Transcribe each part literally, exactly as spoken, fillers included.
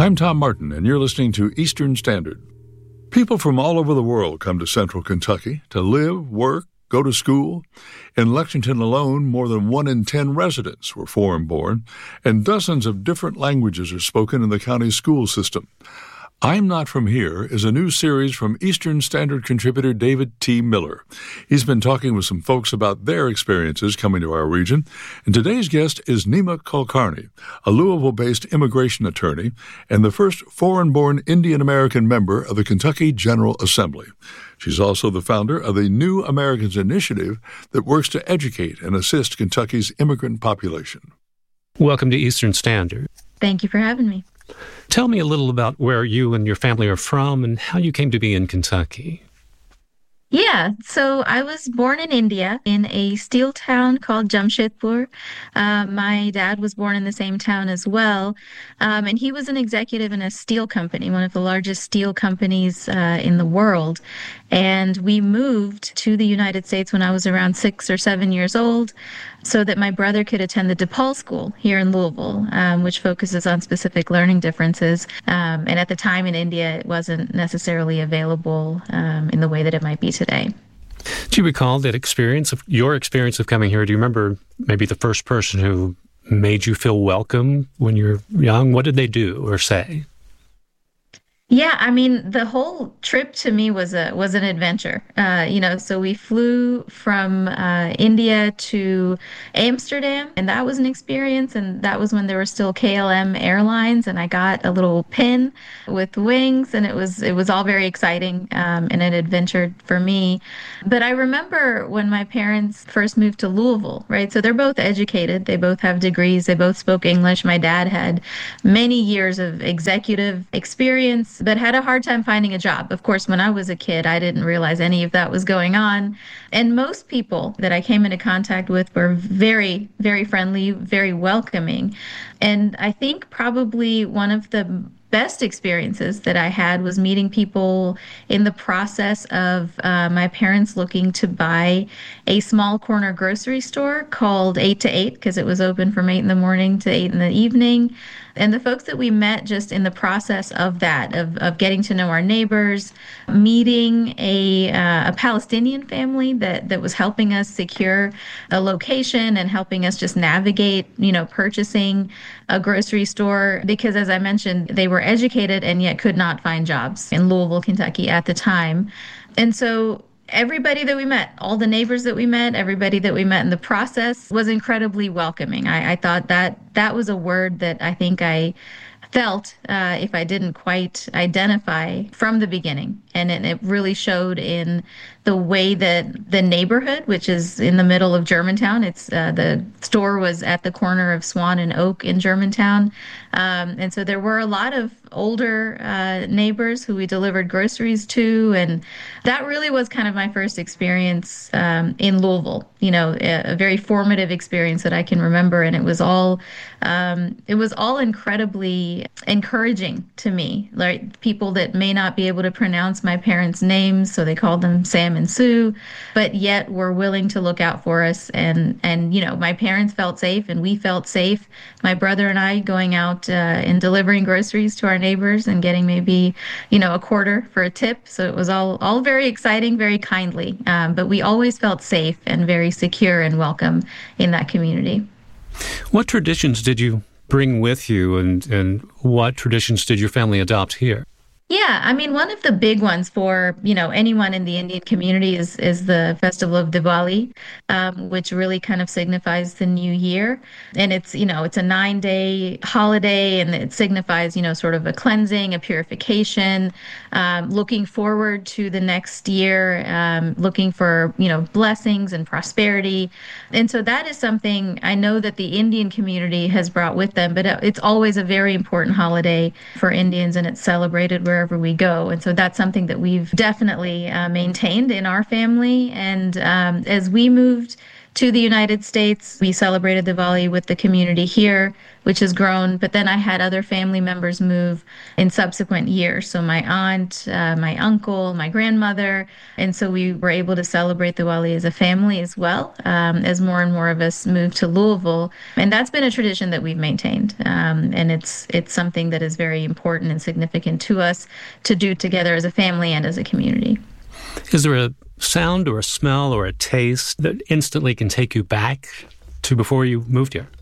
I'm Tom Martin, and you're listening to Eastern Standard. People from all over the world come to Central Kentucky to live, work, go to school. In Lexington alone, more than one in ten residents were foreign-born, and dozens of different languages are spoken in the county's school system. I'm Not From Here is a new series from Eastern Standard contributor David T. Miller. He's been talking with some folks about their experiences coming to our region, and today's guest is Nima Kulkarni, a Louisville-based immigration attorney and the first foreign-born Indian-American member of the Kentucky General Assembly. She's also the founder of the New Americans Initiative that works to educate and assist Kentucky's immigrant population. Welcome to Eastern Standard. Thank you for having me. Tell me a little about where you and your family are from and how you came to be in Kentucky. Yeah, so I was born in India in a steel town called Jamshedpur. Uh, my dad was born in the same town as well, um, and he was an executive in a steel company, one of the largest steel companies uh, in the world. And we moved to the United States when I was around six or seven years old so that my brother could attend the DePaul School here in Louisville, um, which focuses on specific learning differences. Um, and at the time in India, it wasn't necessarily available um, in the way that it might be today. Do you recall that experience of your experience of coming here? Do you remember maybe the first person who made you feel welcome when you're young? What did they do or say? Yeah, I mean, the whole trip to me was a was an adventure. Uh, you know, so we flew from uh, India to Amsterdam, and that was an experience. And that was when there were still K L M Airlines, and I got a little pin with wings, and it was it was all very exciting um, and an adventure for me. But I remember when my parents first moved to Louisville, right? So they're both educated, they both have degrees, they both spoke English. My dad had many years of executive experience, but had a hard time finding a job. Of course, when I was a kid, I didn't realize any of that was going on. And most people that I came into contact with were very, very friendly, very welcoming. And I think probably one of the best experiences that I had was meeting people in the process of uh, my parents looking to buy a small corner grocery store called eight to eight, because it was open from eight in the morning to eight in the evening. And the folks that we met just in the process of that, of, of getting to know our neighbors, meeting a uh, a Palestinian family that, that was helping us secure a location and helping us just navigate, you know, purchasing a grocery store. Because as I mentioned, they were educated and yet could not find jobs in Louisville, Kentucky at the time. And so everybody that we met, all the neighbors that we met, everybody that we met in the process was incredibly welcoming. I, I thought that that was a word that I think I felt uh, if I didn't quite identify from the beginning. And it, it really showed in the way that the neighborhood, which is in the middle of Germantown, it's uh, the store was at the corner of Swan and Oak in Germantown. Um, and so there were a lot of older uh, neighbors who we delivered groceries to. And that really was kind of my first experience um, in Louisville, you know, a, a very formative experience that I can remember. And it was all, um, it was all incredibly encouraging to me, like people that may not be able to pronounce my parents' names, so they called them Sam and Sue, but yet were willing to look out for us. And, and you know, my parents felt safe and we felt safe. My brother and I going out uh, and delivering groceries to our neighbors and getting maybe, you know, a quarter for a tip. So it was all, all very exciting, very kindly. Um, but we always felt safe and very secure and welcome in that community. What traditions did you bring with you, and, and what traditions did your family adopt here? Yeah, I mean, one of the big ones for, you know, anyone in the Indian community is is the festival of Diwali, um, which really kind of signifies the new year. And it's, you know, it's a nine day holiday, and it signifies, you know, sort of a cleansing, a purification, um, looking forward to the next year, um, looking for, you know, blessings and prosperity. And so that is something I know that the Indian community has brought with them, but it's always a very important holiday for Indians, and it's celebrated wherever we go. And so that's something that we've definitely uh, maintained in our family. And um, as we moved to the United States. We celebrated Diwali with the community here, which has grown. But then I had other family members move in subsequent years. So my aunt, uh, my uncle, my grandmother. And so we were able to celebrate Diwali as a family as well, um, as more and more of us moved to Louisville. And that's been a tradition that we've maintained. Um, and it's it's something that is very important and significant to us to do together as a family and as a community. Is there a sound or a smell or a taste that instantly can take you back to before you moved here?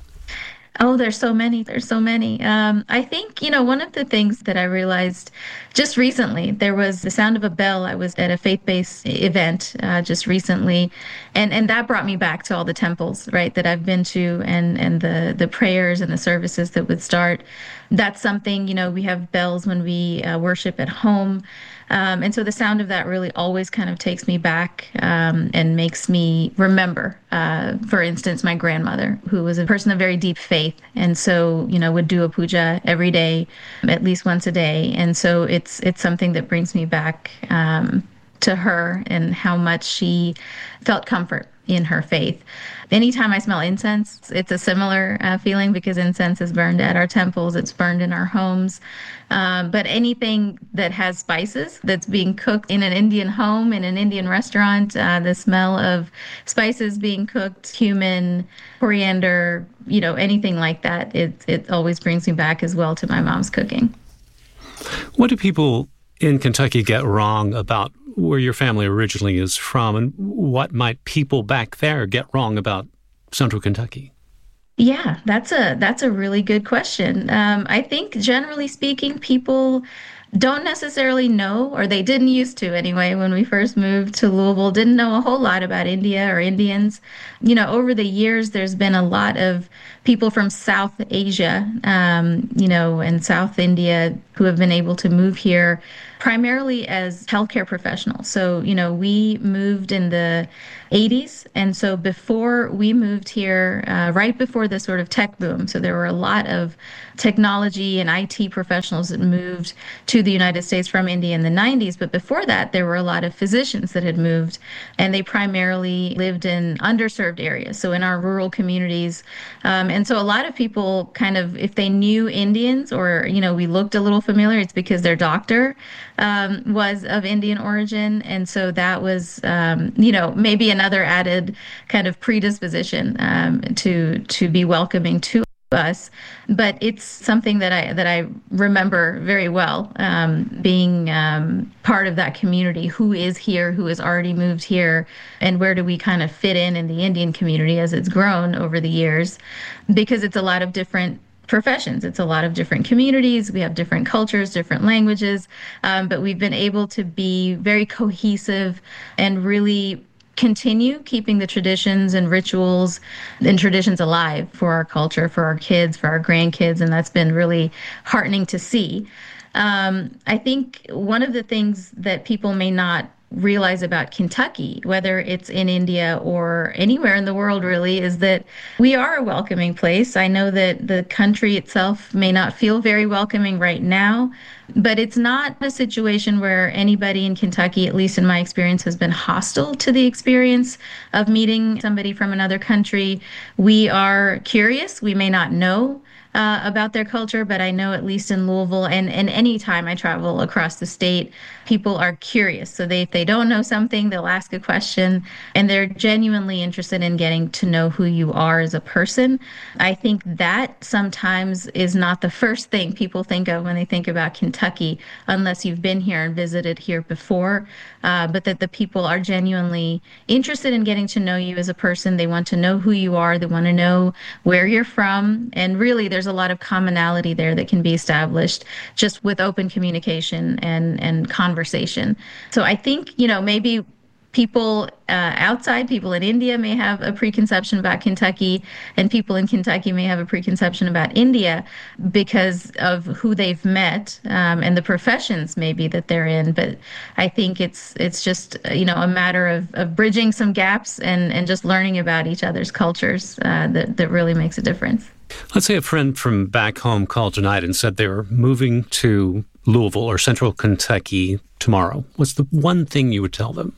Oh, there's so many. There's so many. Um, I think, you know, one of the things that I realized just recently, there was the sound of a bell. I was at a faith-based event uh, just recently, and, and that brought me back to all the temples, right, that I've been to, and, and the, the prayers and the services that would start. That's something, you know, we have bells when we uh, worship at home. Um, and so the sound of that really always kind of takes me back um, and makes me remember, uh, for instance, my grandmother, who was a person of very deep faith. And so, you know, would do a puja every day, at least once a day. And so it's it's something that brings me back um, to her and how much she felt comfort in her faith. Anytime I smell incense, it's a similar uh, feeling because incense is burned at our temples, it's burned in our homes. Um, but anything that has spices that's being cooked in an Indian home, in an Indian restaurant, uh, the smell of spices being cooked, cumin, coriander, you know, anything like that, it, it always brings me back as well to my mom's cooking. What do people in Kentucky get wrong about where your family originally is from, and what might people back there get wrong about Central Kentucky? Yeah, that's a that's a really good question. Um, I think generally speaking, people don't necessarily know, or they didn't used to anyway, when we first moved to Louisville, didn't know a whole lot about India or Indians. You know, over the years, there's been a lot of people from South Asia, um, you know, and South India who have been able to move here primarily as healthcare professionals. So, you know, we moved in the eighties. And so before we moved here, uh, right before the sort of tech boom, so there were a lot of technology and I T professionals that moved to the United States from India in the nineties. But before that, there were a lot of physicians that had moved, and they primarily lived in underserved areas, so in our rural communities. Um, and so a lot of people kind of, if they knew Indians or, you know, we looked a little familiar, it's because their doctor um, was of Indian origin. And so that was, um, you know, maybe another added kind of predisposition um, to to be welcoming to us. But it's something that I that I remember very well, um, being um, part of that community. Who is here? Who has already moved here? And where do we kind of fit in in the Indian community as it's grown over the years? Because it's a lot of different professions. It's a lot of different communities. We have different cultures, different languages, um, but we've been able to be very cohesive and really continue keeping the traditions and rituals and traditions alive for our culture, for our kids, for our grandkids, and that's been really heartening to see. Um, I think one of the things that people may not realize about Kentucky, whether it's in India or anywhere in the world really, is that we are a welcoming place. I know that the country itself may not feel very welcoming right now, but it's not a situation where anybody in Kentucky, at least in my experience, has been hostile to the experience of meeting somebody from another country. We are curious. We may not know Uh, about their culture, but I know at least in Louisville and, and any time I travel across the state, people are curious. So they, if they don't know something, they'll ask a question, and they're genuinely interested in getting to know who you are as a person. I think that sometimes is not the first thing people think of when they think about Kentucky, unless you've been here and visited here before, uh, but that the people are genuinely interested in getting to know you as a person. They want to know who you are. They want to know where you're from. And really, there's a lot of commonality there that can be established just with open communication and, and conversation. So I think, you know, maybe people uh, outside, people in India may have a preconception about Kentucky, and people in Kentucky may have a preconception about India because of who they've met um, and the professions maybe that they're in. But I think it's it's just, you know, a matter of, of bridging some gaps and, and just learning about each other's cultures uh, that, that really makes a difference. Let's say a friend from back home called tonight and said they were moving to Louisville or Central Kentucky tomorrow. What's the one thing you would tell them?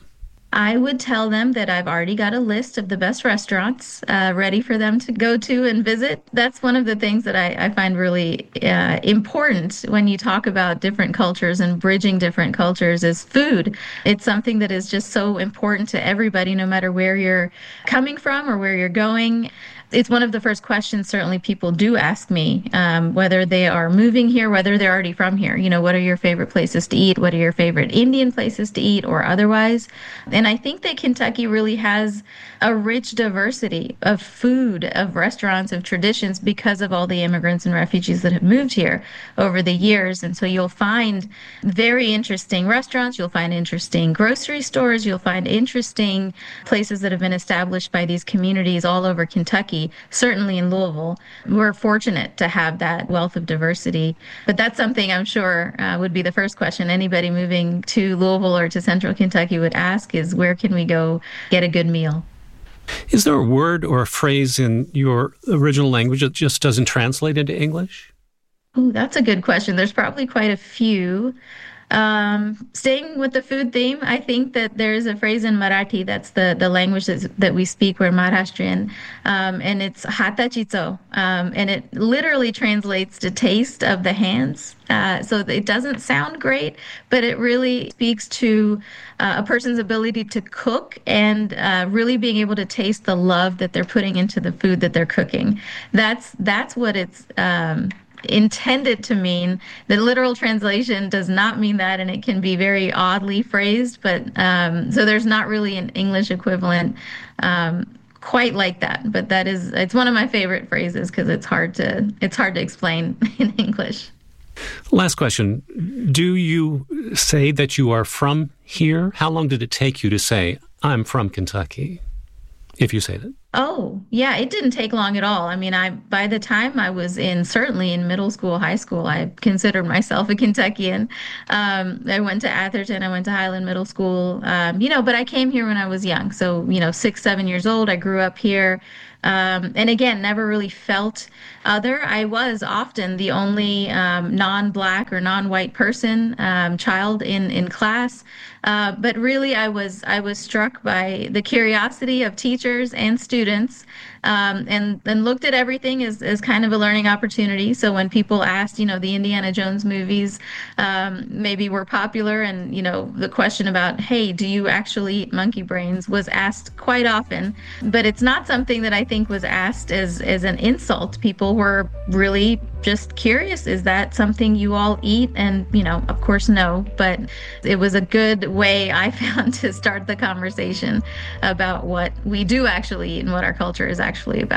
I would tell them that I've already got a list of the best restaurants uh, ready for them to go to and visit. That's one of the things that I, I find really uh, important when you talk about different cultures and bridging different cultures is food. It's something that is just so important to everybody, no matter where you're coming from or where you're going. It's one of the first questions certainly people do ask me, um, whether they are moving here, whether they're already from here. You know, what are your favorite places to eat? What are your favorite Indian places to eat or otherwise? And I think that Kentucky really has a rich diversity of food, of restaurants, of traditions because of all the immigrants and refugees that have moved here over the years. And so you'll find very interesting restaurants, you'll find interesting grocery stores, you'll find interesting places that have been established by these communities all over Kentucky, certainly in Louisville. We're fortunate to have that wealth of diversity. But that's something I'm sure uh, would be the first question anybody moving to Louisville or to Central Kentucky would ask is, where can we go get a good meal? Is there a word or a phrase in your original language that just doesn't translate into English? Oh, that's a good question. There's probably quite a few. Um, staying with the food theme, I think that there's a phrase in Marathi, that's the, the language that's, that we speak, we're Maharashtrian, um, and it's hatachi chov, um, and it literally translates to taste of the hands. Uh, so it doesn't sound great, but it really speaks to uh, a person's ability to cook and uh, really being able to taste the love that they're putting into the food that they're cooking. That's that's what it's um, intended to mean. The literal translation does not mean that, and it can be very oddly phrased, but um, so there's not really an English equivalent um, quite like that. But that is, it's one of my favorite phrases because it's hard to it's hard to explain in English. Last question. Do you say that you are from here? How long did it take you to say, I'm from Kentucky, if you say that? Oh, yeah, it didn't take long at all. I mean, I by the time I was in, certainly in middle school, high school, I considered myself a Kentuckian. Um, I went to Atherton, I went to Highland Middle School, um, you know, but I came here when I was young. So, you know, six, seven years old, I grew up here. Um, and again, never really felt other. I was often the only um, non-Black or non-white person, um, child in in class. Uh, but really, I was I was struck by the curiosity of teachers and students, um, and and looked at everything as as kind of a learning opportunity. So when people asked, you know, the Indiana Jones movies um, maybe were popular, and you know, the question about, hey, do you actually eat monkey brains was asked quite often. But it's not something that I think was asked as as an insult. People were really just curious. Is that something you all eat? And, you know, of course, no, but it was a good way I found to start the conversation about what we do actually eat and what our culture is actually about.